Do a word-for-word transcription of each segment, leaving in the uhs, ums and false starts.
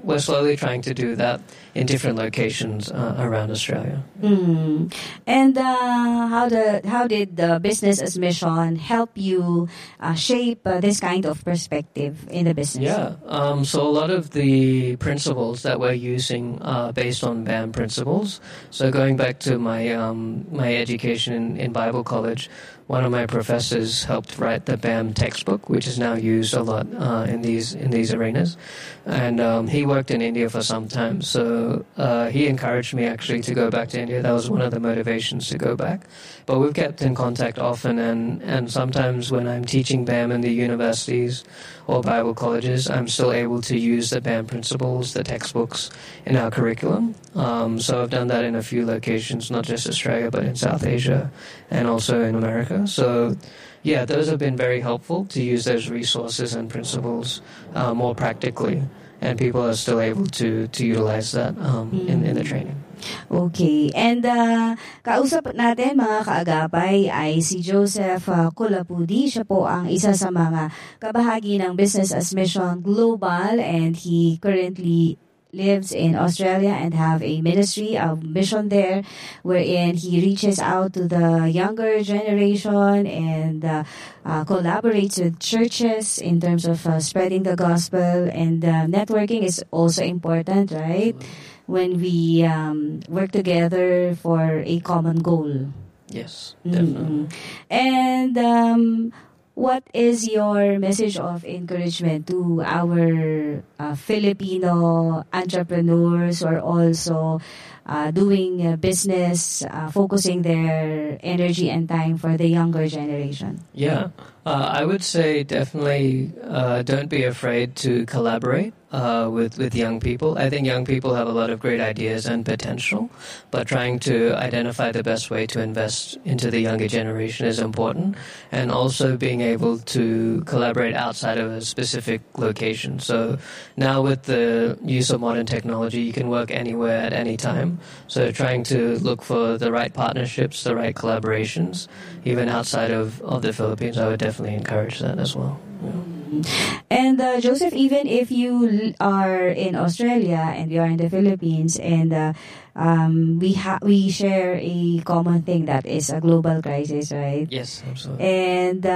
we're slowly trying to do that in different locations uh, around Australia. Mm. And uh, how the how did the business as mission help you uh, shape uh, this kind of perspective in the business? Yeah. Um, so a lot of the principles that we're using are based on B A M principles. So going back to my um, my education in, in Bible college, one of my professors helped write the B A M textbook, which is now used a lot uh, in these in these arenas. And um, he worked in India for some time, so uh, he encouraged me actually to go back to India. That was one of the motivations to go back. But we've kept in contact often, and, and sometimes when I'm teaching B A M in the universities or Bible colleges, I'm still able to use the B A M principles, the textbooks, in our curriculum. Um, so I've done that in a few locations, not just Australia, but in South Asia and also in America. So yeah, those have been very helpful to use those resources and principles uh, more practically, and people are still able to to utilize that um, mm. in, in the training. Okay. And uh, kausap natin mga kaagapay ay si Joseph uh, Kulapudi. Siya po ang isa sa mga kabahagi ng Business as Mission Global, and he currently lives in Australia and have a ministry of mission there wherein he reaches out to the younger generation and uh, uh, collaborates with churches in terms of uh, spreading the gospel, and uh, networking is also important, right? When we um, work together for a common goal. Yes, definitely. Mm-hmm. And um, what is your message of encouragement to our uh, Filipino entrepreneurs who are also uh, doing uh, business, uh, focusing their energy and time for the younger generation? Yeah, uh, I would say definitely uh, don't be afraid to collaborate uh, with, with young people. I think young people have a lot of great ideas and potential, but trying to identify the best way to invest into the younger generation is important, and also being able to collaborate outside of a specific location. So now with the use of modern technology, you can work anywhere at any time. So trying to look for the right partnerships, the right collaborations, even outside of, of the Philippines, I would definitely encourage that as well. Yeah. And uh, Joseph, even if you are in Australia and you are in the Philippines, and uh, um, we ha- we share a common thing that is a global crisis, right? Yes, absolutely. And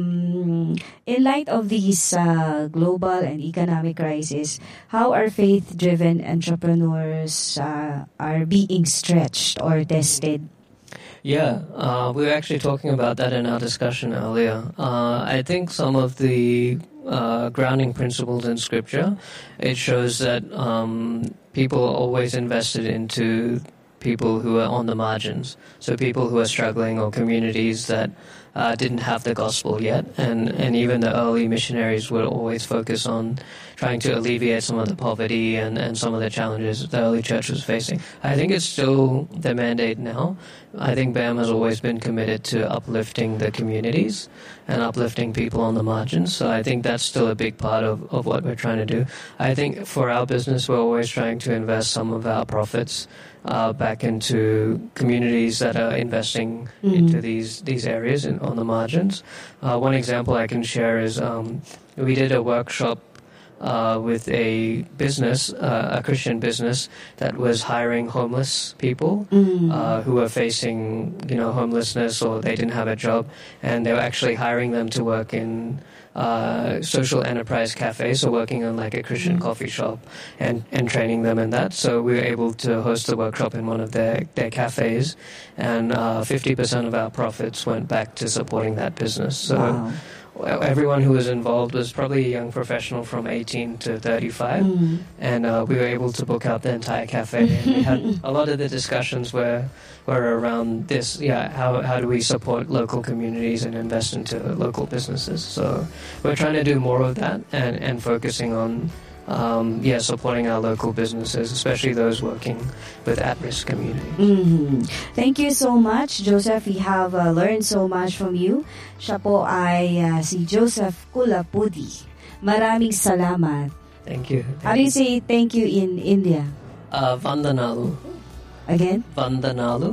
um, in light of these uh, global and economic crisis, how are faith-driven entrepreneurs uh, are being stretched or tested? Yeah, uh, we were actually talking about that in our discussion earlier. Uh, I think some of the uh, grounding principles in Scripture, it shows that um, people are always invested into people who are on the margins, so people who are struggling or communities that uh, didn't have the gospel yet, and, and even the early missionaries would always focus on trying to alleviate some of the poverty and, and some of the challenges the early church was facing. I think it's still the mandate now. I think B A M has always been committed to uplifting the communities and uplifting people on the margins, so I think that's still a big part of, of what we're trying to do. I think for our business, we're always trying to invest some of our profits uh, back into communities that are investing mm-hmm. into these, these areas in, on the margins. Uh, one example I can share is um, we did a workshop Uh, with a business, uh, a Christian business that was hiring homeless people mm. uh, who were facing, you know, homelessness, or they didn't have a job, and they were actually hiring them to work in uh, social enterprise cafes, so working on like a Christian mm. coffee shop, and, and training them in that. So we were able to host the workshop in one of their, their cafes, and uh, fifty percent of our profits went back to supporting that business. So. Wow. Everyone who was involved was probably a young professional from eighteen to thirty-five, mm. and uh, we were able to book out the entire cafe. And we had a lot of the discussions were were around this. Yeah, how how do we support local communities and invest into local businesses? So we're trying to do more of that, and and focusing on. Um, yeah, supporting our local businesses, especially those working with at-risk communities. Mm-hmm. Thank you so much, Joseph. We have uh, learned so much from you. Siya po ay uh, si Joseph Kulapudi. Maraming salamat. Thank you. Thank How do you say thank you in India? Uh, Vandanalu. Again? Vandanalu.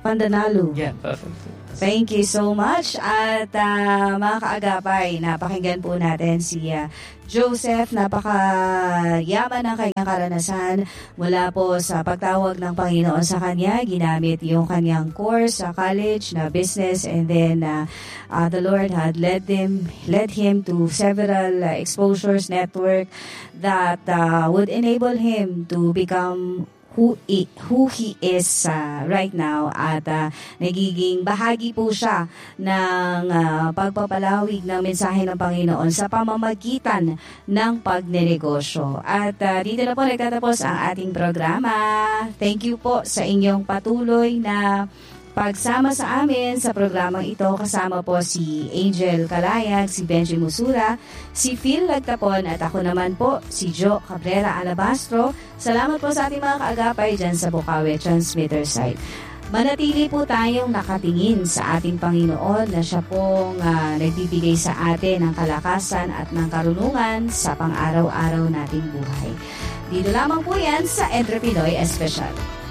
Pandanalo. Yeah, perfect. Thank you so much. At uh, mga kaagapay, napakinggan po natin si uh, Joseph. Napakayaman ng kanyang karanasan mula po sa pagtawag ng Panginoon sa kanya. Ginamit yung kanyang course sa college na business, and then uh, uh, the Lord had led him, led him to several uh, exposures network that uh, would enable him to become who he, who he is uh, right now, at uh, nagiging bahagi po siya ng uh, pagpapalawig ng mensahe ng Panginoon sa pamamagitan ng pagnenegosyo. At uh, dito na po nagtatapos ang ating programa. Thank you po sa inyong patuloy na pagsama sa amin sa programang ito. Kasama po si Angel Calayag, si Benji Musura, si Phil Lagtapon, at ako naman po, si Jo Cabrera Alabastro. Salamat po sa ating mga kaagapay dyan sa Bukawi Transmitter Site. Manatili po tayong nakatingin sa ating Panginoon na siya pong uh, nagbibigay sa atin ng kalakasan at ng karunungan sa pang-araw-araw nating buhay. Dito lamang po yan sa Entre Pinoy Espesyal.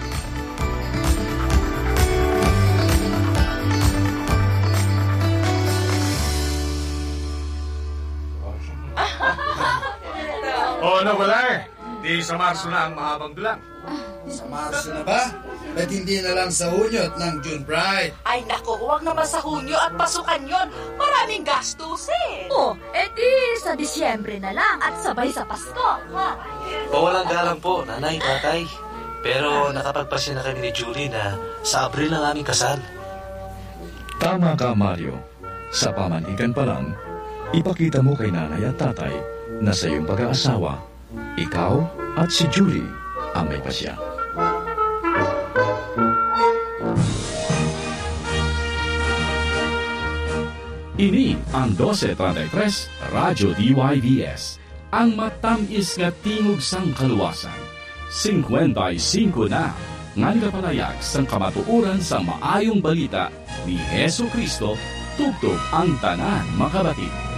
Oo na, wala eh. Di sa Marso na ang mahabang dulang. Sa Marso na ba? Ba't hindi na lang sa Hunyot ng June Pride? Ay naku, huwag naman sa Hunyo at pasukan yon. Maraming gastusin. Oh, edi sa Disyembre na lang at sabay sa Pasko, ha? Pawalang galang po, nanay, tatay. Pero nakapagpasya na kami ni Julie na sa Abril ang aming kasal. Tama ka, Mario. Sa pamanikan pa lang, ipakita mo kay nanay at tatay na sa iyong pag-aasawa, ikaw at si Julie ang may pasya. Ini ang twelve thirty-three Radyo D Y V S, ang matamis nga tingog sang kaluwasan. fifty-five na ngan kapalayag sang kamatuoran sa maayong balita ni Hesu Kristo, tugtog ang tanan makabatid.